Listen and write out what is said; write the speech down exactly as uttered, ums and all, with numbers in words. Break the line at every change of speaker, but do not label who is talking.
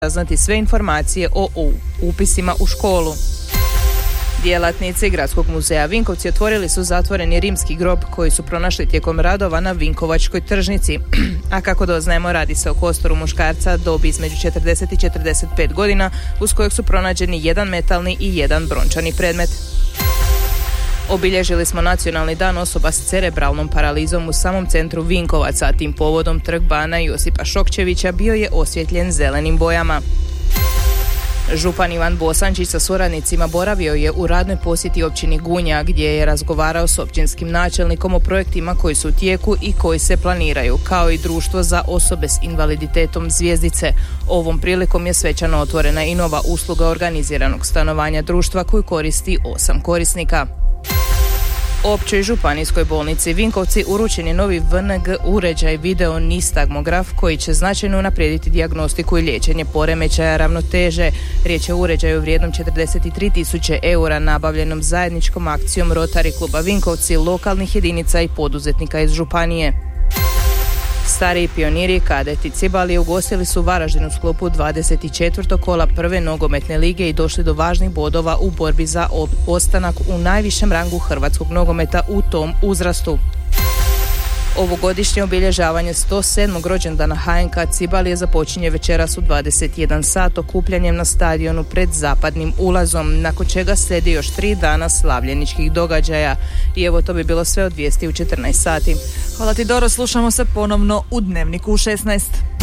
saznati sve informacije o upisima u školu. Djelatnici Gradskog muzeja Vinkovci otvorili su zatvoreni rimski grob koji su pronašli tijekom radova na Vinkovačkoj tržnici. A kako doznajemo, radi se o kostoru muškarca dobi između četrdeset i četrdeset pet godina, uz kojeg su pronađeni jedan metalni i jedan brončani predmet. Obilježili smo Nacionalni dan osoba s cerebralnom paralizom u samom centru Vinkovaca, a tim povodom trg bana Josipa Šokčevića bio je osvjetljen zelenim bojama. Župan Ivan Bosančić sa suradnicima boravio je u radnoj posjeti općini Gunja, gdje je razgovarao s općinskim načelnikom o projektima koji su u tijeku i koji se planiraju, kao i društvo za osobe s invaliditetom Zvjezdice. Ovom prilikom je svečano otvorena i nova usluga organiziranog stanovanja društva koju koristi osam korisnika. Općoj županijskoj bolnici Vinkovci uručen je novi V N G uređaj video nistagmograf koji će značajno unaprijediti dijagnostiku i liječenje poremećaja ravnoteže. Riječ je o uređaju vrijednom četrdeset tri tisuće eura nabavljenom zajedničkom akcijom Rotary kluba Vinkovci, lokalnih jedinica i poduzetnika iz županije. Stariji pioniri, kadeti Cibalije ugostili su Varaždin u sklopu dvadeset četvrtog kola prve nogometne lige i došli do važnih bodova u borbi za ostanak u najvišem rangu hrvatskog nogometa u tom uzrastu. Ovogodišnje obilježavanje sto sedmog rođendana H N K Cibalije započinje večeras u dvadeset jedan sat okupljanjem na stadionu pred zapadnim ulazom, nakon čega slijedi još tri dana slavljeničkih događaja. I evo, to bi bilo sve od vijesti u četrnaest sati.
Hvala ti, Doro, slušamo se ponovno u Dnevniku u šesnaest.